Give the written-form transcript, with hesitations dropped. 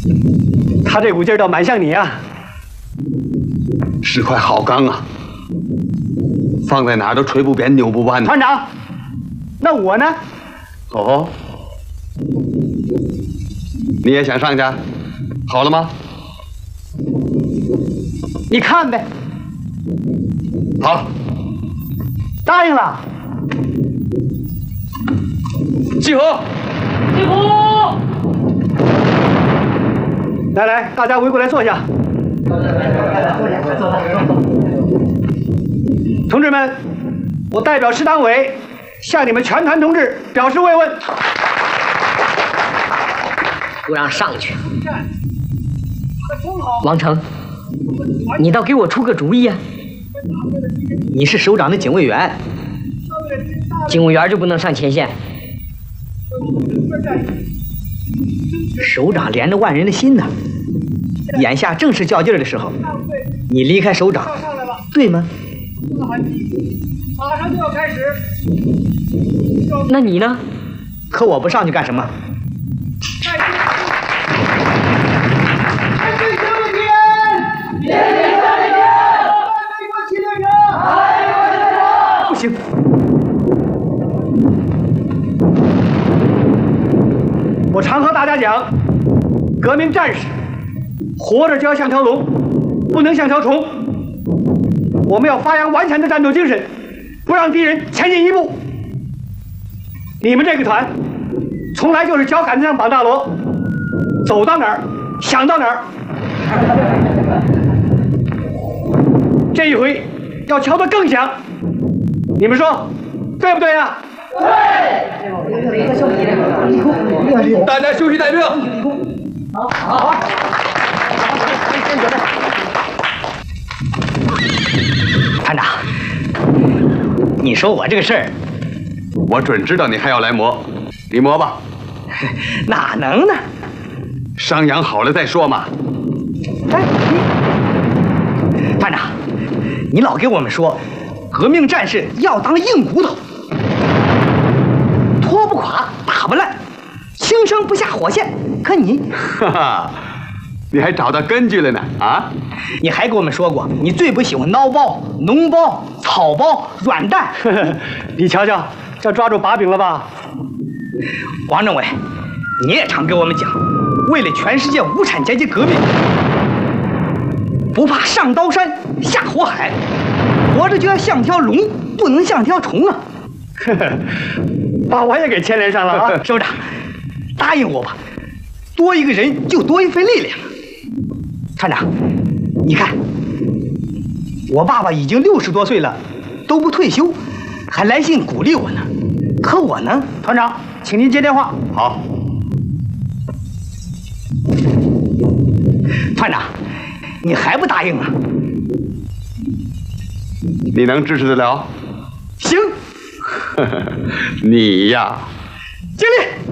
他这股劲儿倒蛮像你啊。 是块好钢啊，放在哪儿都捶不扁、扭不弯的。 团长，那我呢？ 哦，你也想上去？好了吗？ 你看呗。 好， 答应了。 集合！ 集合！ 来，大家围过来坐下。同志们，我代表师党委向你们全团同志表示慰问。 不让上去。王成，你倒给我出个主意啊！ 你是首长的警卫员， 警卫员就不能上前线？ 首长连着万人的心呢。眼下正是较劲儿的时候，你离开首长，对吗？ 马上就要开始。 那你呢？ 可我不上去干什么？不行， 我常和大家讲，革命战士活着就要像条龙，不能像条虫。我们要发扬顽强的战斗精神，不让敌人前进一步。你们这个团从来就是脚杆子上绑大锣，走到哪儿想到哪儿。这一回要敲得更响，你们说对不对呀？ 对。大家休息待命。 好。 团长，你说我这个事儿， 我准知道你还要来磨，你磨吧。 哪能呢？ 伤养好了再说嘛。 哎，团长，你老给我们说，革命战士要当硬骨头，拖不垮，打不烂，轻生不下火线。可你， 哈哈，你还找到根据了呢啊！ 你还给我们说过，你最不喜欢孬包、脓包、草包、软蛋。 你瞧瞧，这抓住把柄了吧？ 王政委，你也常给我们讲，为了全世界无产阶级革命，不怕上刀山下火海，活着就要像条龙，不能像条虫啊！ 把我也给牵连上了啊！ 首长，答应我吧，多一个人就多一份力量。团长，你看，我爸爸已经60多岁了，都不退休，还来信鼓励我呢。可我呢， 团长，请您接电话。 好。 团长，你还不答应啊？ 你能支持得了？ 行。 你呀， 经理。